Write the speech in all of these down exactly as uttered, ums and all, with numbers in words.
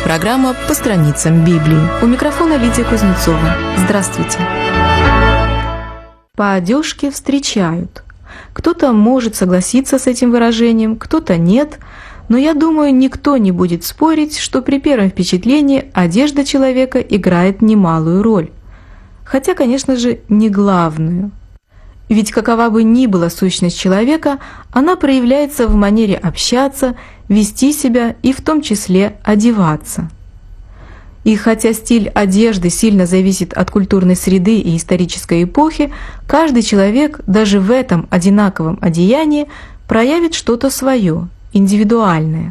программа «По страницам Библии». У микрофона Лидия Кузнецова. Здравствуйте. По одежке встречают. Кто-то может согласиться с этим выражением, кто-то нет, но я думаю, никто не будет спорить, что при первом впечатлении одежда человека играет немалую роль. Хотя, конечно же, не главную. Ведь какова бы ни была сущность человека, она проявляется в манере общаться, вести себя и в том числе одеваться. И хотя стиль одежды сильно зависит от культурной среды и исторической эпохи, каждый человек даже в этом одинаковом одеянии проявит что-то свое, индивидуальное.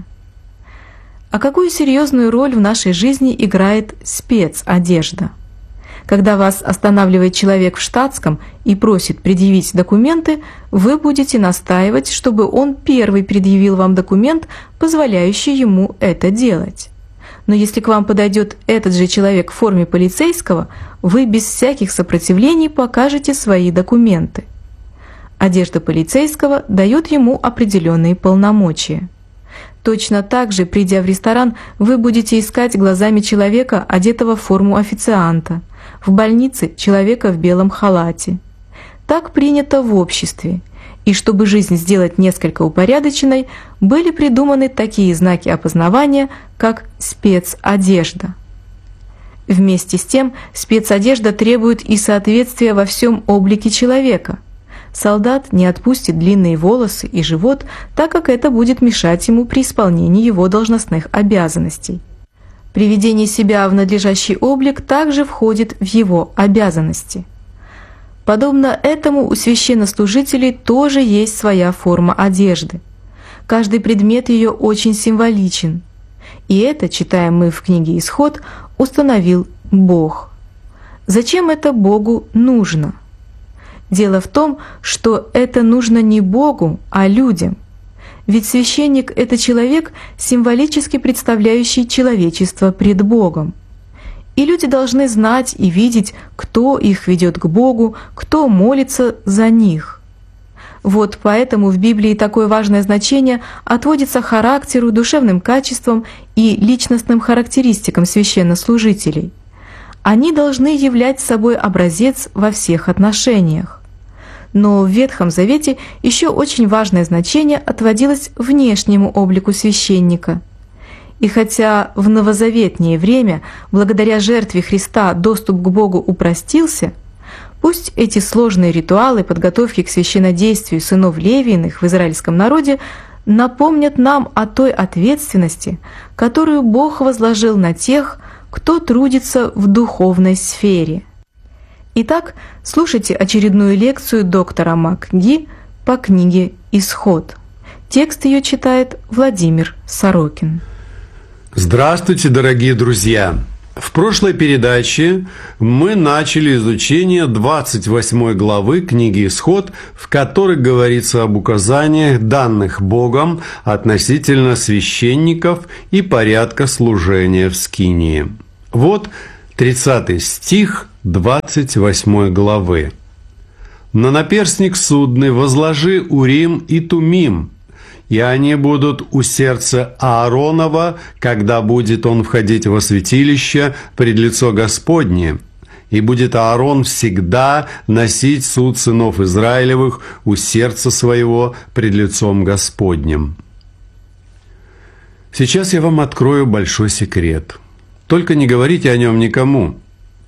А какую серьезную роль в нашей жизни играет спецодежда? Когда вас останавливает человек в штатском и просит предъявить документы, вы будете настаивать, чтобы он первый предъявил вам документ, позволяющий ему это делать. Но если к вам подойдет этот же человек в форме полицейского, вы без всяких сопротивлений покажете свои документы. Одежда полицейского дает ему определенные полномочия. Точно так же, придя в ресторан, вы будете искать глазами человека, одетого в форму официанта, в больнице – человека в белом халате. Так принято в обществе, и чтобы жизнь сделать несколько упорядоченной, были придуманы такие знаки опознавания, как спецодежда. Вместе с тем, спецодежда требует и соответствия во всем облике человека. Солдат не отпустит длинные волосы и живот, так как это будет мешать ему при исполнении его должностных обязанностей. Приведение себя в надлежащий облик также входит в его обязанности. Подобно этому у священнослужителей тоже есть своя форма одежды. Каждый предмет ее очень символичен. И это, читаем мы в книге «Исход», установил Бог. Зачем это Богу нужно? Дело в том, что это нужно не Богу, а людям. Ведь священник – это человек, символически представляющий человечество пред Богом. И люди должны знать и видеть, кто их ведет к Богу, кто молится за них. Вот поэтому в Библии такое важное значение отводится характеру, душевным качествам и личностным характеристикам священнослужителей. Они должны являть собой образец во всех отношениях. Но в Ветхом Завете еще очень важное значение отводилось внешнему облику священника. И хотя в новозаветнее время, благодаря жертве Христа, доступ к Богу упростился, пусть эти сложные ритуалы подготовки к священнодействию сынов Левииных в израильском народе напомнят нам о той ответственности, которую Бог возложил на тех, кто трудится в духовной сфере. Итак, слушайте очередную лекцию доктора МакГи по книге «Исход». Текст ее читает Владимир Сорокин. Здравствуйте, дорогие друзья! В прошлой передаче мы начали изучение двадцать восьмой главы книги «Исход», в которой говорится об указаниях, данных Богом относительно священников и порядка служения в скинии. Вот тридцатый стих двадцать восьмой главы. «На наперстник судный возложи Урим и Тумим, и они будут у сердца Ааронова, когда будет он входить во святилище пред лицо Господне, и будет Аарон всегда носить суд сынов Израилевых у сердца своего пред лицом Господним». Сейчас я вам открою большой секрет. Только не говорите о нем никому.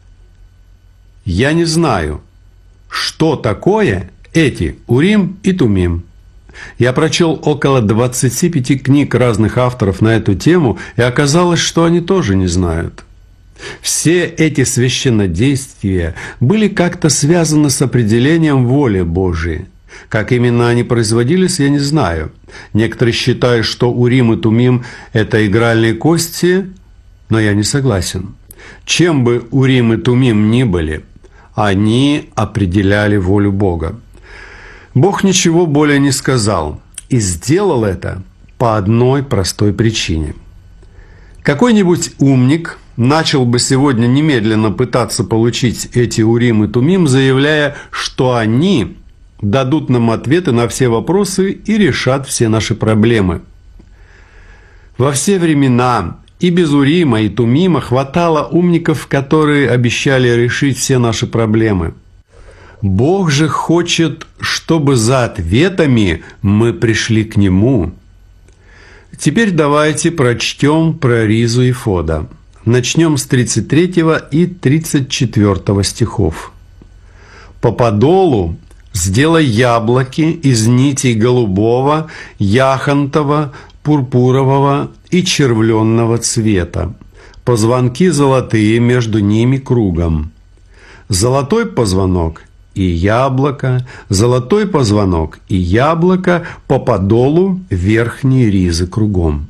Я не знаю, что такое эти Урим и Тумим. Я прочел около двадцати пяти книг разных авторов на эту тему, и оказалось, что они тоже не знают. Все эти священнодействия были как-то связаны с определением воли Божией. Как именно они производились, я не знаю. Некоторые считают, что Урим и Тумим – это игральные кости, но я не согласен. Чем бы Урим и Тумим ни были, они определяли волю Бога. Бог ничего более не сказал, и сделал это по одной простой причине. Какой-нибудь умник начал бы сегодня немедленно пытаться получить эти Урим и Тумим, заявляя, что они дадут нам ответы на все вопросы и решат все наши проблемы. Во все времена И без Урима и Тумима хватало умников, которые обещали решить все наши проблемы. Бог же хочет, чтобы за ответами мы пришли к Нему. Теперь давайте прочтем про Ризу и Фода. Начнем с тридцать третьего и тридцать четвёртого стихов. «По подолу сделай яблоки из нитей голубого, яхонтового, пурпурового и червленного цвета, позвонки золотые между ними кругом. Золотой позвонок и яблоко, золотой позвонок и яблоко по подолу верхней ризы кругом».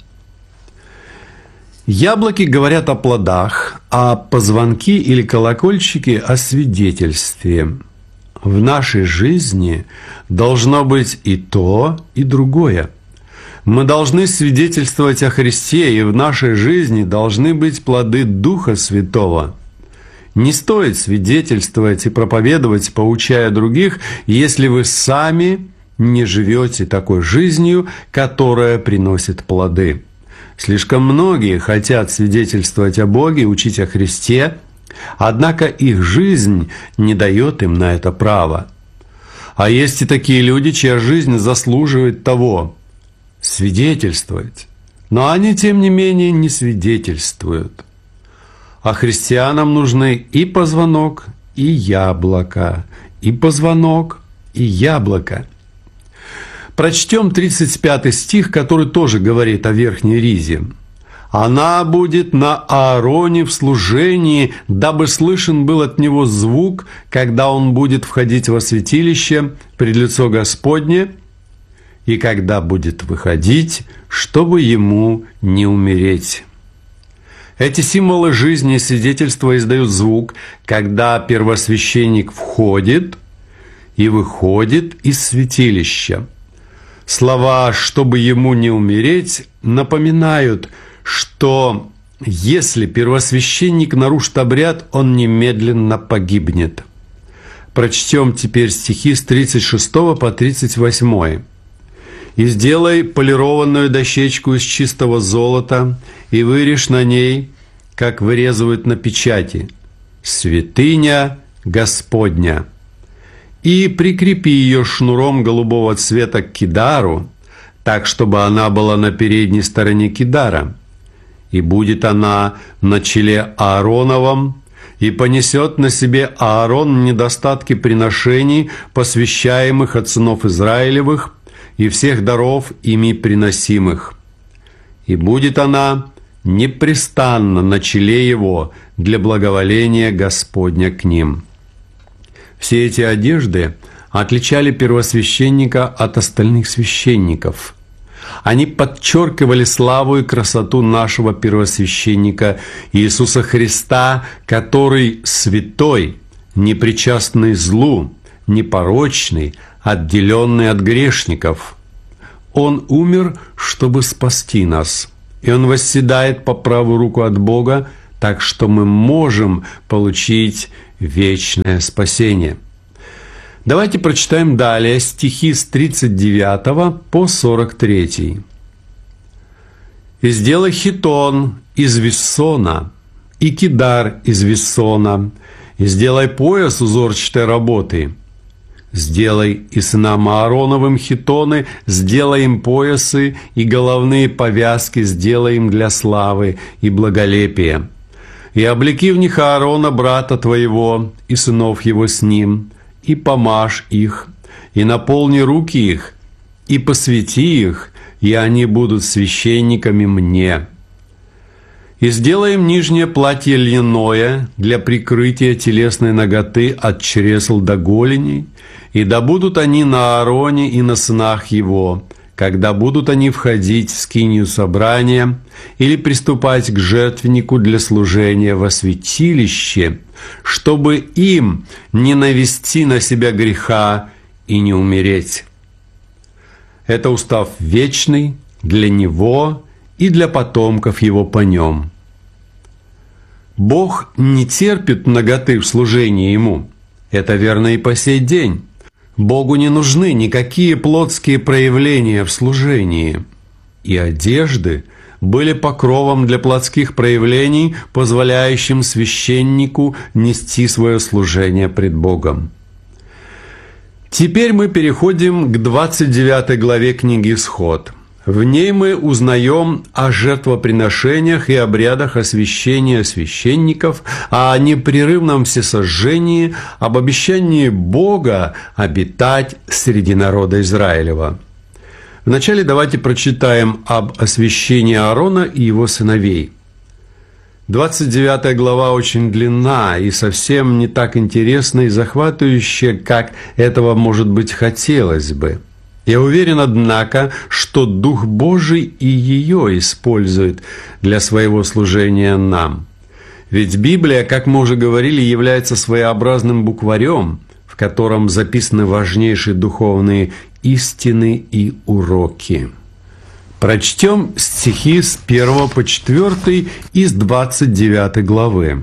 Яблоки говорят о плодах, а позвонки или колокольчики о свидетельстве. В нашей жизни должно быть и то, и другое. Мы должны свидетельствовать о Христе, и в нашей жизни должны быть плоды Духа Святого. Не стоит свидетельствовать и проповедовать, поучая других, если вы сами не живете такой жизнью, которая приносит плоды. Слишком многие хотят свидетельствовать о Боге, учить о Христе, однако их жизнь не дает им на это права. А есть и такие люди, чья жизнь заслуживает того – свидетельствовать, но они, тем не менее, не свидетельствуют. А христианам нужны и позвонок, и яблоко, и позвонок, и яблоко. Прочтем тридцать пятый стих, который тоже говорит о верхней ризе. «Она будет на Аароне в служении, дабы слышен был от него звук, когда он будет входить во святилище пред лицо Господне, и когда будет выходить, чтобы ему не умереть». Эти символы жизни и свидетельства издают звук, когда первосвященник входит и выходит из святилища. Слова «чтобы ему не умереть» напоминают, что если первосвященник нарушит обряд, он немедленно погибнет. Прочтем теперь стихи с тридцать шестого по тридцать восьмой. «И сделай полированную дощечку из чистого золота, и вырежь на ней, как вырезывают на печати, святыня Господня. И прикрепи ее шнуром голубого цвета к кидару, так, чтобы она была на передней стороне кидара. И будет она на челе Аароновом, и понесет на себе Аарон недостатки приношений, посвящаемых от сынов Израилевых, и всех даров ими приносимых. И будет она непрестанно на челе его для благоволения Господня к ним». Все эти одежды отличали первосвященника от остальных священников. Они подчеркивали славу и красоту нашего первосвященника Иисуса Христа, который святой, непричастный злу, непорочный, отделенный от грешников. Он умер, чтобы спасти нас, и Он восседает по правую руку от Бога, так что мы можем получить вечное спасение. Давайте прочитаем далее стихи с тридцать девятого по сорок третий. «И сделай хитон из виссона, и кидар из виссона, и сделай пояс узорчатой работы. Сделай и сынам Аароновым хитоны, сделай им поясы, и головные повязки сделай им для славы и благолепия. И облеки в них Аарона, брата твоего, и сынов его с ним, и помажь их, и наполни руки их, и посвяти их, и они будут священниками мне. И сделай им нижнее платье льняное для прикрытия телесной наготы от чресл до голеней, и да будут они на Аароне и на сынах его, когда будут они входить в скинию собрания или приступать к жертвеннику для служения во святилище, чтобы им не навести на себя греха и не умереть. Это устав вечный для него и для потомков его по нем. Бог не терпит наготы в служении Ему. Это верно и по сей день. Богу не нужны никакие плотские проявления в служении. И одежды были покровом для плотских проявлений, позволяющим священнику нести свое служение пред Богом. Теперь мы переходим к двадцать девятой главе книги «Исход». В ней мы узнаем о жертвоприношениях и обрядах освящения священников, о непрерывном всесожжении, об обещании Бога обитать среди народа Израилева. Вначале давайте прочитаем об освящении Аарона и его сыновей. двадцать девятая глава очень длинна и совсем не так интересна и захватывающая, как этого, может быть, хотелось бы. Я уверен, однако, что Дух Божий и ее использует для своего служения нам. Ведь Библия, как мы уже говорили, является своеобразным букварем, в котором записаны важнейшие духовные истины и уроки. Прочтем стихи с первого по четвёртый из двадцать девятой главы.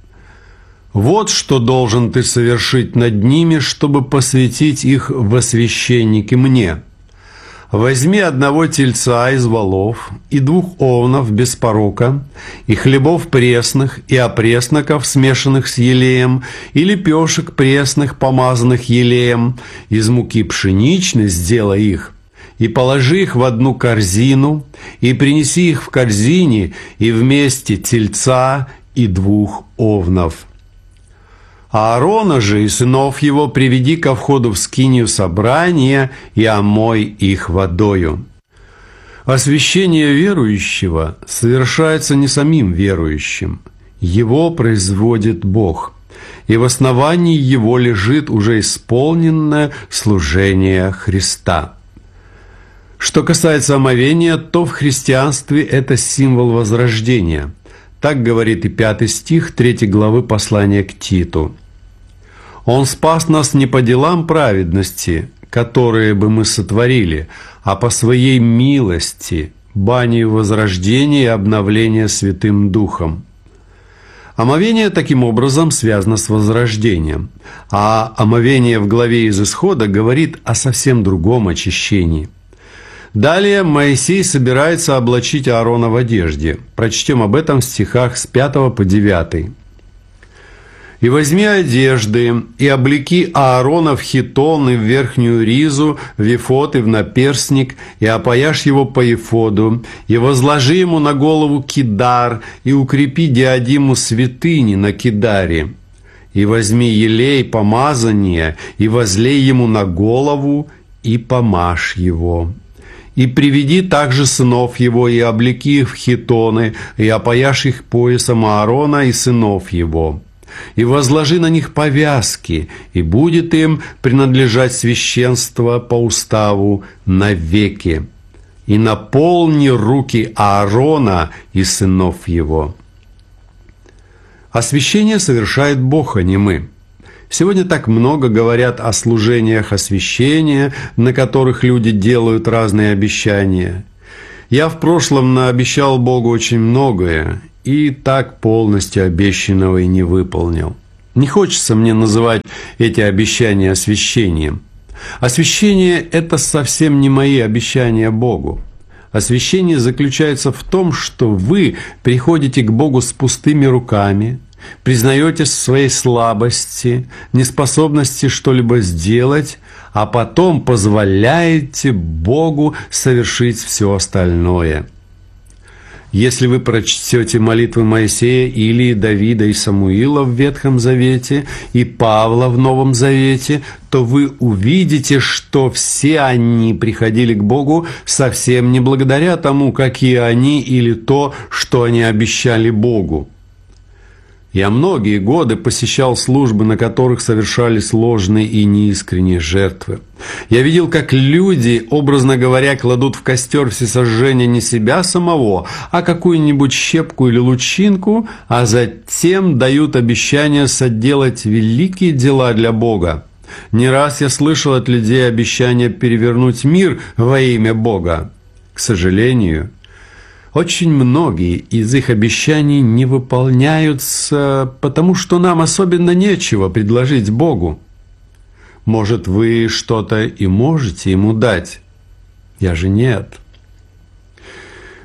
«Вот что должен ты совершить над ними, чтобы посвятить их во священники мне. Возьми одного тельца из волов и двух овнов без порока, и хлебов пресных, и опресноков, смешанных с елеем, и лепешек пресных, помазанных елеем, из муки пшеничной сделай их, и положи их в одну корзину, и принеси их в корзине, и вместе тельца и двух овнов. Аарона же и сынов его приведи ко входу в скинию собрания и омой их водою». Освящение верующего совершается не самим верующим, его производит Бог, и в основании его лежит уже исполненное служение Христа. Что касается омовения, то в христианстве это символ возрождения. Так говорит и пятый стих третьей главы послания к Титу. «Он спас нас не по делам праведности, которые бы мы сотворили, а по своей милости, банию возрождения и обновления Святым Духом». Омовение таким образом связано с возрождением, а омовение в главе из Исхода говорит о совсем другом очищении. Далее Моисей собирается облачить Аарона в одежде. Прочтем об этом в стихах с пятого по девятый. «И возьми одежды, и облеки Аарона в хитон и в верхнюю ризу, в ефод и в наперстник, и опояшь его по ефоду, и возложи ему на голову кидар, и укрепи диадиму святыни на кидаре. И возьми елей помазания, и возлей ему на голову, и помажь его. И приведи также сынов его, и облеки их в хитоны, и опояшь их поясом Аарона и сынов его. И возложи на них повязки, и будет им принадлежать священство по уставу навеки. И наполни руки Аарона и сынов его». Освящение совершает Бог, а не мы. Сегодня так много говорят о служениях освящения, на которых люди делают разные обещания. Я в прошлом наобещал Богу очень многое, и так полностью обещанного и не выполнил. Не хочется мне называть эти обещания освящением. Освящение – это совсем не мои обещания Богу. Освящение заключается в том, что вы приходите к Богу с пустыми руками, признаете своей слабости, неспособности что-либо сделать, а потом позволяете Богу совершить все остальное. Если вы прочтете молитвы Моисея, Илии, Давида и Самуила в Ветхом Завете и Павла в Новом Завете, то вы увидите, что все они приходили к Богу совсем не благодаря тому, какие они или то, что они обещали Богу. Я многие годы посещал службы, на которых совершались ложные и неискренние жертвы. Я видел, как люди, образно говоря, кладут в костер всесожжения не себя самого, а какую-нибудь щепку или лучинку, а затем дают обещание соделать великие дела для Бога. Не раз я слышал от людей обещание перевернуть мир во имя Бога. К сожалению, очень многие из их обещаний не выполняются, потому что нам особенно нечего предложить Богу. Может, вы что-то и можете Ему дать? Я же нет.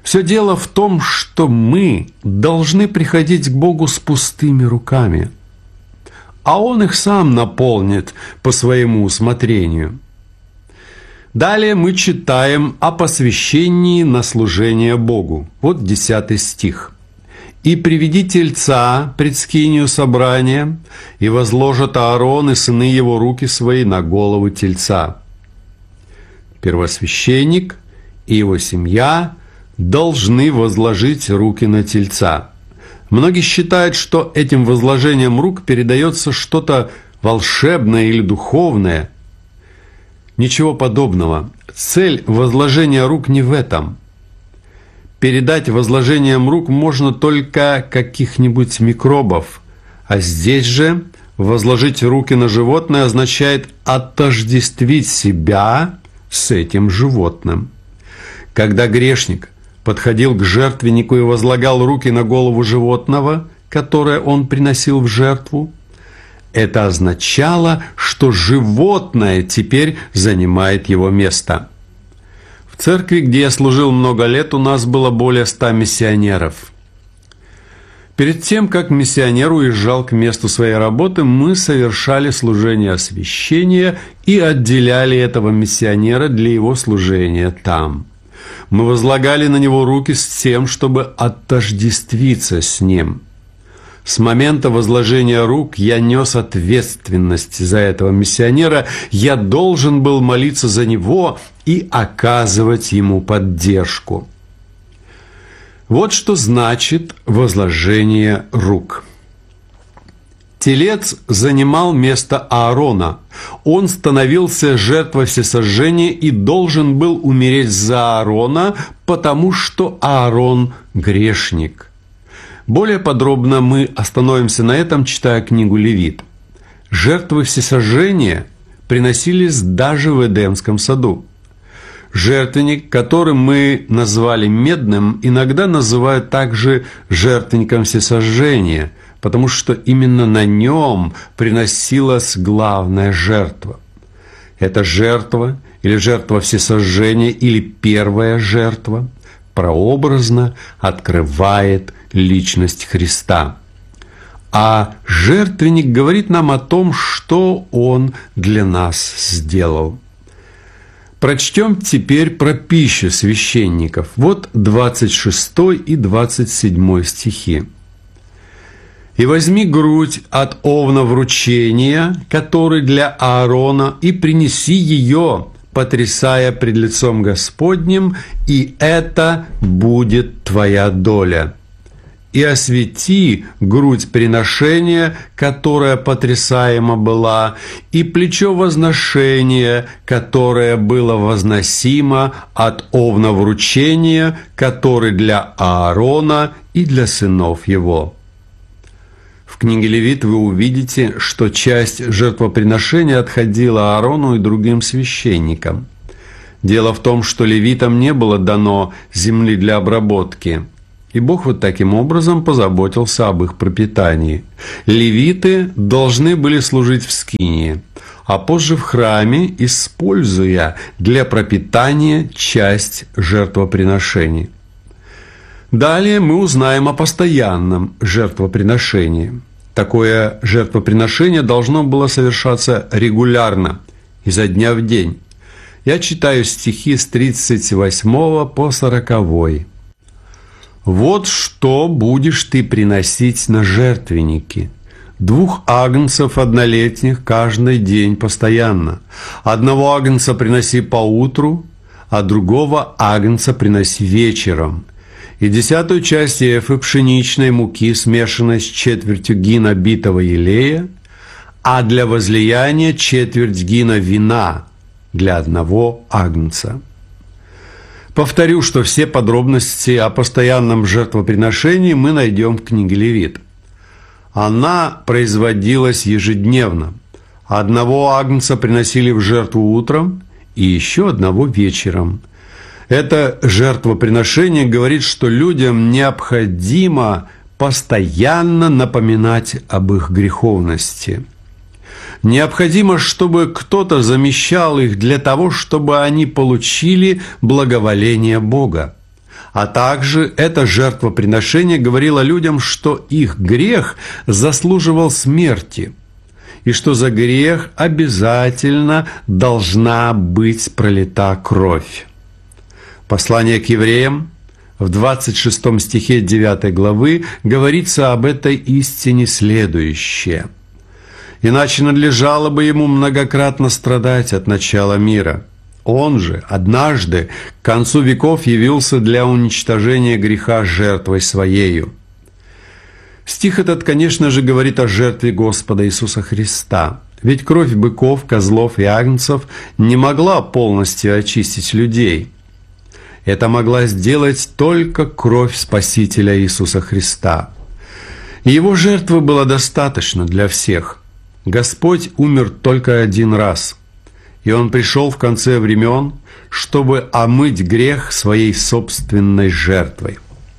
Все дело в том, что мы должны приходить к Богу с пустыми руками, а Он их сам наполнит по своему усмотрению. Далее мы читаем о посвящении на служение Богу. Вот десятый стих. «И приведи тельца пред скинию собрания, и возложат Аарон и сыны его руки свои на голову тельца». Первосвященник и его семья должны возложить руки на тельца. Многие считают, что этим возложением рук передается что-то волшебное или духовное. Ничего подобного. Цель возложения рук не в этом. Передать возложением рук можно только каких-нибудь микробов, а здесь же возложить руки на животное означает отождествить себя с этим животным. Когда грешник подходил к жертвеннику и возлагал руки на голову животного, которое он приносил в жертву, это означало, что животное теперь занимает его место. В церкви, где я служил много лет, у нас было более ста миссионеров. Перед тем, как миссионер уезжал к месту своей работы, мы совершали служение освящения и отделяли этого миссионера для его служения там. Мы возлагали на него руки с тем, чтобы отождествиться с ним. С момента возложения рук я нес ответственность за этого миссионера, я должен был молиться за него и оказывать ему поддержку. Вот что значит возложение рук. Телец занимал место Аарона. Он становился жертвой всесожжения и должен был умереть за Аарона, потому что Аарон грешник. Более подробно мы остановимся на этом, читая книгу Левит. Жертвы всесожжения приносились даже в Эдемском саду. Жертвенник, который мы назвали медным, иногда называют также жертвенником всесожжения, потому что именно на нем приносилась главная жертва. Эта жертва, или жертва всесожжения, или первая жертва, прообразно открывает личность Христа. А жертвенник говорит нам о том, что Он для нас сделал. Прочтем теперь про пищу священников. Вот двадцать шестой и двадцать седьмой стихи. «И возьми грудь от овна вручения, который для Аарона, и принеси ее, потрясая пред лицом Господним, и это будет твоя доля. И освети грудь приношения, которая потрясаема была, и плечо возношения, которое было возносимо от овна вручения, который для Аарона и для сынов его». В книге Левит вы увидите, что часть жертвоприношения отходила Аарону и другим священникам. Дело в том, что левитам не было дано земли для обработки, и Бог вот таким образом позаботился об их пропитании. Левиты должны были служить в скинии, а позже в храме, используя для пропитания часть жертвоприношений. Далее мы узнаем о постоянном жертвоприношении. Такое жертвоприношение должно было совершаться регулярно, изо дня в день. Я читаю стихи с тридцать восьмого по сороковой. «Вот что будешь ты приносить на жертвенники: двух агнцев однолетних каждый день постоянно. Одного агнца приноси поутру, а другого агнца приноси вечером. И десятую часть ефы пшеничной муки, смешанной с четвертью гина битого елея, а для возлияния четверть гина вина для одного агнца». Повторю, что все подробности о постоянном жертвоприношении мы найдем в книге Левит. Она производилась ежедневно. Одного агнца приносили в жертву утром и еще одного вечером. Это жертвоприношение говорит, что людям необходимо постоянно напоминать об их греховности. Необходимо, чтобы кто-то замещал их для того, чтобы они получили благоволение Бога. А также это жертвоприношение говорило людям, что их грех заслуживал смерти, и что за грех обязательно должна быть пролита кровь. Послание к евреям в двадцать шестом стихе девятой главы говорится об этой истине следующее. «Иначе надлежало бы ему многократно страдать от начала мира. Он же однажды к концу веков явился для уничтожения греха жертвой Своею». Стих этот, конечно же, говорит о жертве Господа Иисуса Христа. Ведь кровь быков, козлов и агнцев не могла полностью очистить людей. Это могла сделать только кровь Спасителя Иисуса Христа. Его жертвы было достаточно для всех. Господь умер только один раз, и Он пришел в конце времен, чтобы омыть грех своей собственной жертвой.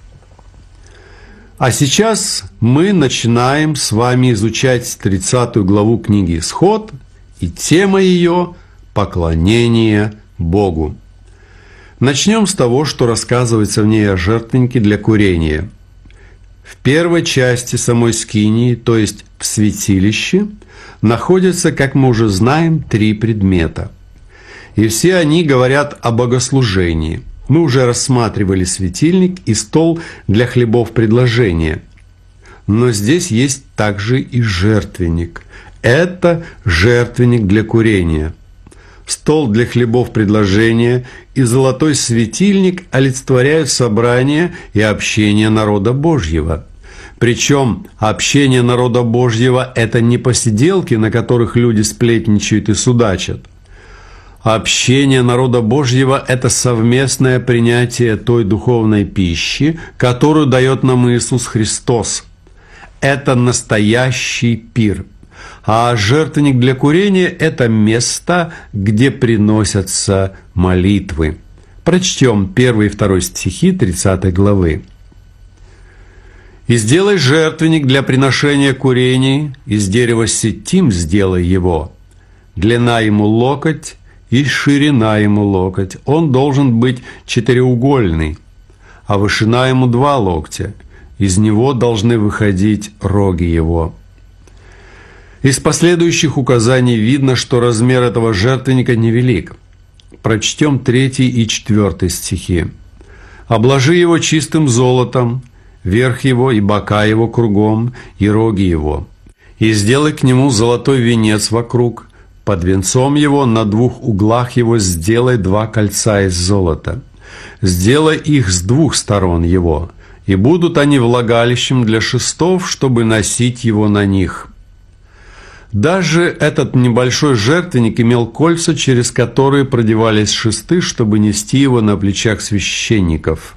А сейчас мы начинаем с вами изучать тридцатую главу книги «Исход», и тема ее – «Поклонение Богу». Начнем с того, что рассказывается в ней о жертвеннике для курения. В первой части самой скинии, то есть в святилище, находятся, как мы уже знаем, три предмета. И все они говорят о богослужении. Мы уже рассматривали светильник и стол для хлебов предложения. Но здесь есть также и жертвенник. Это жертвенник для курения. Стол для хлебов предложения и золотой светильник олицетворяют собрание и общение народа Божьего. Причем общение народа Божьего – это не посиделки, на которых люди сплетничают и судачат. Общение народа Божьего – это совместное принятие той духовной пищи, которую дает нам Иисус Христос. Это настоящий пир. А жертвенник для курения – это место, где приносятся молитвы. Прочтем первый и второй стихи тридцатой главы. «И сделай жертвенник для приношения курений, из дерева ситим сделай его. Длина ему локоть, и ширина ему локоть. Он должен быть четыреугольный, а вышина ему два локтя. Из него должны выходить роги его». Из последующих указаний видно, что размер этого жертвенника невелик. Прочтем третий и четвертый стихи. «Обложи его чистым золотом, верх его и бока его кругом, и роги его. И сделай к нему золотой венец вокруг. Под венцом его на двух углах его сделай два кольца из золота. Сделай их с двух сторон его, и будут они влагалищем для шестов, чтобы носить его на них». Даже этот небольшой жертвенник имел кольца, через которые продевались шесты, чтобы нести его на плечах священников.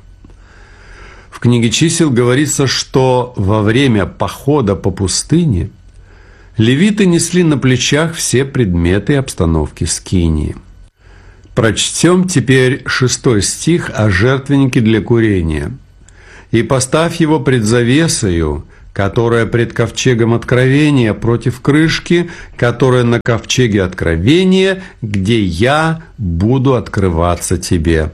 В книге чисел говорится, что во время похода по пустыне левиты несли на плечах все предметы и обстановки скинии. Прочтем теперь шестой стих о жертвеннике для курения. «И поставь его пред завесою, которая пред ковчегом откровения, против крышки, которая на ковчеге откровения, где я буду открываться тебе».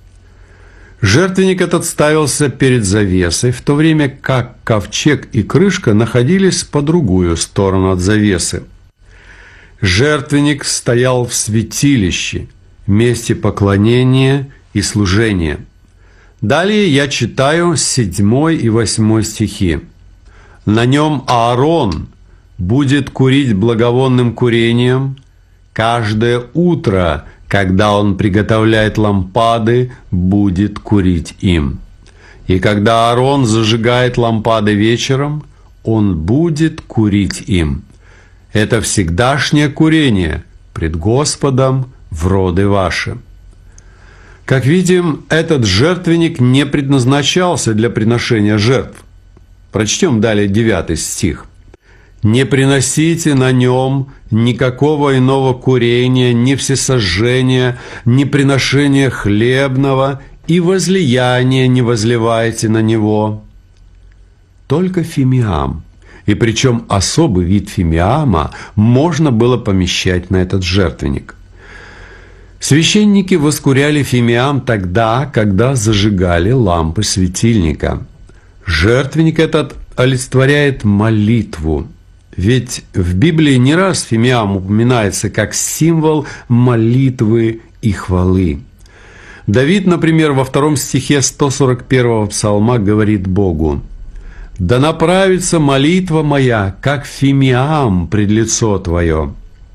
Жертвенник этот ставился перед завесой, в то время как ковчег и крышка находились по другую сторону от завесы. Жертвенник стоял в святилище, месте поклонения и служения. Далее я читаю седьмой и восьмой стихи. «На нем Аарон будет курить благовонным курением каждое утро, когда он приготовляет лампады, будет курить им. И когда Аарон зажигает лампады вечером, он будет курить им. Это всегдашнее курение пред Господом в роды ваши». Как видим, этот жертвенник не предназначался для приношения жертв. Прочтем далее девятый стих. «Не приносите на нем никакого иного курения, ни всесожжения, ни приношения хлебного, и возлияния не возливайте на него». Только фимиам, и причем особый вид фимиама, можно было помещать на этот жертвенник. Священники воскуряли фимиам тогда, когда зажигали лампы светильника. Жертвенник этот олицетворяет молитву. Ведь в Библии не раз фимиам упоминается как символ молитвы и хвалы. Давид, например, во втором стихе сто сорок первого псалма говорит Богу: «Да направится молитва моя, как фимиам пред лицо Твое».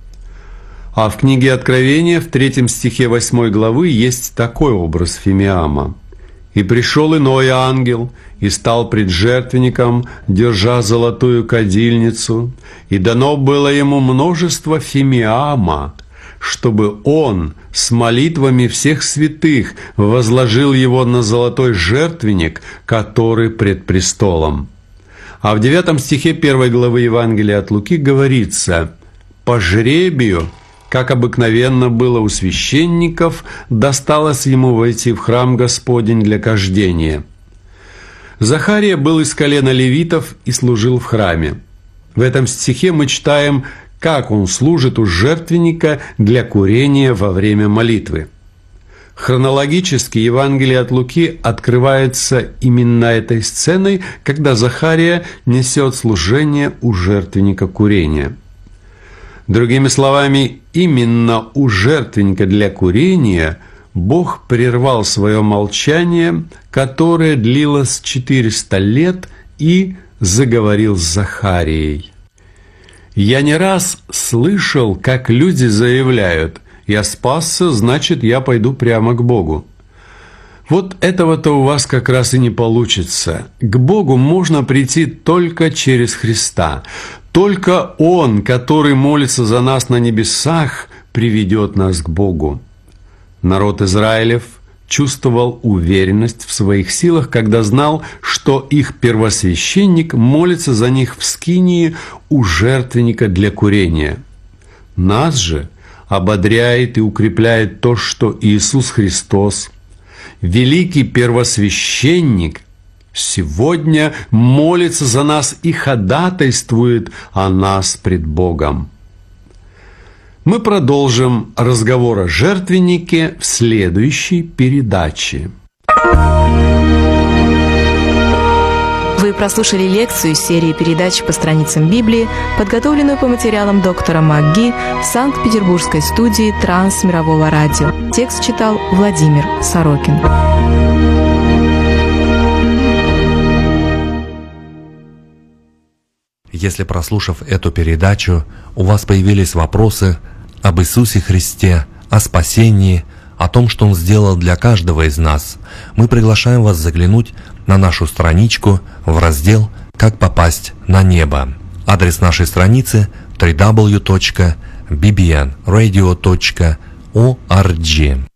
А в книге Откровения в третьем стихе восьмой главы есть такой образ фимиама. «И пришел иной ангел, и стал пред жертвенником, держа золотую кадильницу, и дано было ему множество фимиама, чтобы он с молитвами всех святых возложил его на золотой жертвенник, который пред престолом». А в девятом стихе первой главы Евангелия от Луки говорится: «По жребию, как обыкновенно было у священников, досталось ему войти в храм Господень для кождения». Захария был из колена левитов и служил в храме. В этом стихе мы читаем, как он служит у жертвенника для курения во время молитвы. Хронологически Евангелие от Луки открывается именно этой сценой, когда Захария несет служение у жертвенника курения. Другими словами, именно у жертвенника для курения Бог прервал свое молчание, которое длилось четыреста лет, и заговорил с Захарией. Я не раз слышал, как люди заявляют: «Я спасся, значит, я пойду прямо к Богу». Вот этого-то у вас как раз и не получится. К Богу можно прийти только через Христа. Только Он, который молится за нас на небесах, приведет нас к Богу. Народ Израилев чувствовал уверенность в своих силах, когда знал, что их первосвященник молится за них в скинии у жертвенника для курения. Нас же ободряет и укрепляет то, что Иисус Христос, великий первосвященник, сегодня молится за нас и ходатайствует о нас пред Богом. Мы продолжим разговор о жертвеннике в следующей передаче. Вы прослушали лекцию из серии передач по страницам Библии, подготовленную по материалам доктора МакГи в Санкт-Петербургской студии Трансмирового радио. Текст читал Владимир Сорокин. Если, прослушав эту передачу, у вас появились вопросы об Иисусе Христе, о спасении, о том, что Он сделал для каждого из нас, мы приглашаем вас заглянуть на нашу страничку в раздел «Как попасть на небо». Адрес нашей страницы дабл ю дабл ю дабл ю точка би би эн радио точка орг.